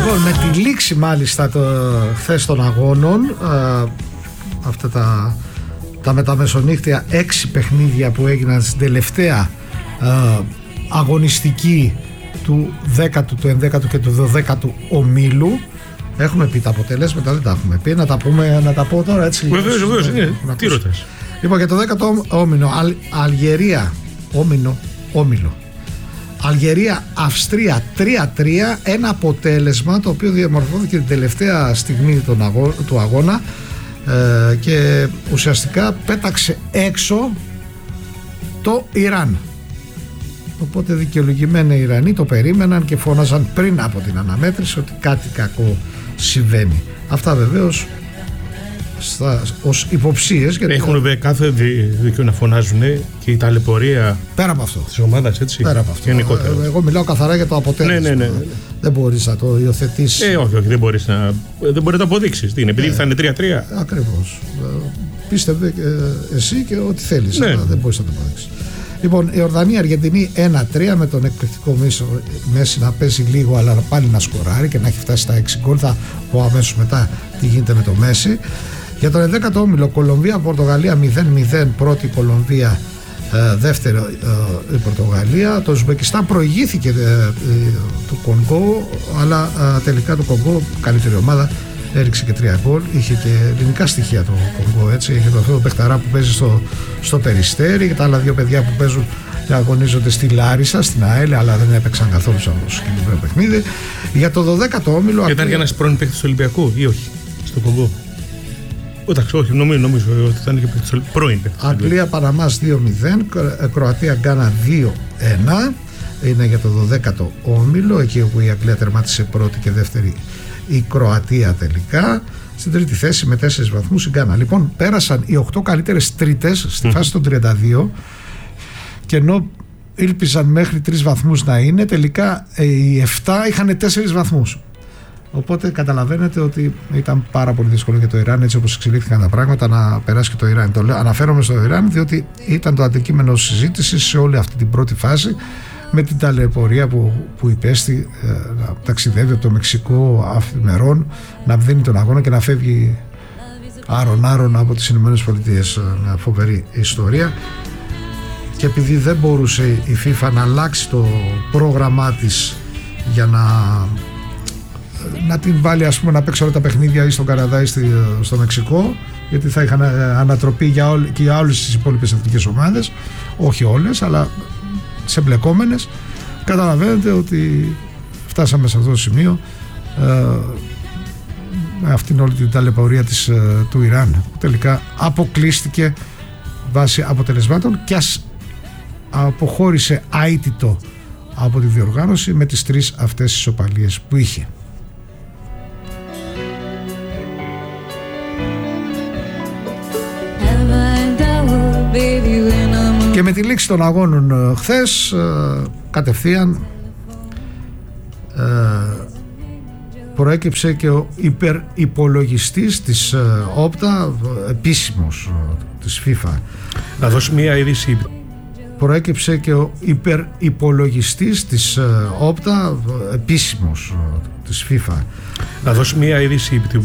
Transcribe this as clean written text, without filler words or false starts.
Λοιπόν, με τη λήξη μάλιστα χθες των αγώνων, αυτά τα μεταμεσονύχτια 6 παιχνίδια που έγιναν στην τελευταία αγωνιστική του 10ου, του 11ου και του 12ου ομίλου. Έχουμε πει τα αποτελέσματα, δεν τα έχουμε πει. Να τα πω τώρα έτσι. Βεβαίως, τι ρωτάς. Λοιπόν, για το 10ο όμιλο, Αλγερία, όμιλο. Αλγερία, Αυστρία 3-3, ένα αποτέλεσμα το οποίο διαμορφώθηκε την τελευταία στιγμή του αγώνα και ουσιαστικά πέταξε έξω το Ιράν. Οπότε δικαιολογημένα οι Ιρανοί το περίμεναν και φώναζαν πριν από την αναμέτρηση ότι κάτι κακό συμβαίνει. Αυτά βεβαίως ως υποψίες. Έχουν βέβαια κάθε δίκιο να φωνάζουν και η ταλαιπωρία πέρα από αυτό της ομάδας, έτσι. Πέρα από αυτό. Γενικότερα. Εγώ μιλάω καθαρά για το αποτέλεσμα. Ναι. Δεν μπορείς να το υιοθετήσεις. Όχι, δεν μπορείς να το αποδείξεις. Τι είναι, επειδή θα είναι 3-3. Ακριβώς. Πίστευε εσύ και ό,τι θέλεις. Ναι. Αλλά δεν μπορείς να το αποδείξεις. Λοιπόν, η Ορδανία-Αργεντινή 1-3 με τον εκπληκτικό Μέση να παίζει λίγο αλλά πάλι να σκοράρει και να έχει φτάσει στα 6 γκολ. Θα πω αμέσως μετά τι γίνεται με το Μέση. Για τον 11ο όμιλο, Κολομβία-Πορτογαλία 0-0, πρώτη Κολομβία, δεύτερη η Πορτογαλία. Το Ουσμπεκιστάν προηγήθηκε του Κονγκό, αλλά τελικά το Κονγκό, καλύτερη ομάδα, έριξε και 3 γκολ. Είχε και ελληνικά στοιχεία το Κονγκό, έτσι. Είχε αυτό το παιχταρά που παίζει στο Περιστέρι και τα άλλα δύο παιδιά που παίζουν και αγωνίζονται στη Λάρισα, στην ΑΕΛ, αλλά δεν έπαιξαν καθόλου στο συγκεκριμένο παιχνίδι. Για το 12ο όμιλο. Ήταν και ένας πρώην παίκτης του Ολυμπιακού ή όχι, στο Κονγκό? Όχι, νομίζω ότι ήταν και πρώην παίκτης. Αγγλία-Παναμάς 2-0, Κροατία-Γκάνα 2-1. Είναι για το 12ο όμιλο, εκεί όπου η Αγγλία τερμάτισε πρώτη και δεύτερη η Κροατία τελικά. Στην τρίτη θέση με 4 βαθμούς η Γκάνα. Λοιπόν, πέρασαν οι 8 καλύτερες τρίτες στη φάση των 32 και ενώ ήλπιζαν μέχρι 3 βαθμούς να είναι, τελικά οι 7 είχαν 4 βαθμούς. Οπότε καταλαβαίνετε ότι ήταν πάρα πολύ δύσκολο για το Ιράν, έτσι όπως εξελίχθηκαν τα πράγματα, να περάσει και το Ιράν. Αναφέρομαι στο Ιράν διότι ήταν το αντικείμενο συζήτησης σε όλη αυτή την πρώτη φάση, με την ταλαιπωρία που υπέστη να ταξιδεύει από το Μεξικό αφημερών, να δίνει τον αγώνα και να φεύγει άρον από τις Ηνωμένες Πολιτείες. Μια φοβερή ιστορία. Και επειδή δεν μπορούσε η FIFA να αλλάξει το πρόγραμμά της για να την βάλει, ας πούμε, να παίξει όλα τα παιχνίδια ή στον Καναδά ή στο Μεξικό, γιατί θα είχαν ανατροπή και για όλες τις υπόλοιπες εθνικές ομάδες, όχι όλες αλλά σε μπλεκόμενες. Καταλαβαίνετε ότι φτάσαμε σε αυτό το σημείο με αυτήν όλη την ταλαιπωρία του Ιράν, που τελικά αποκλείστηκε βάσει αποτελεσμάτων και αποχώρησε αίτητο από τη διοργάνωση με τις 3 αυτές ισοπαλίες που είχε. Και με τη λήξη των αγώνων χθες, κατευθείαν προέκυψε και ο υπερυπολογιστής της Όπτα, επίσημος της FIFA. Να δώσει μια είδηση. Προέκυψε και ο υπερυπολογιστής της Όπτα, επίσημος της FIFA. Να δώσει μια είδηση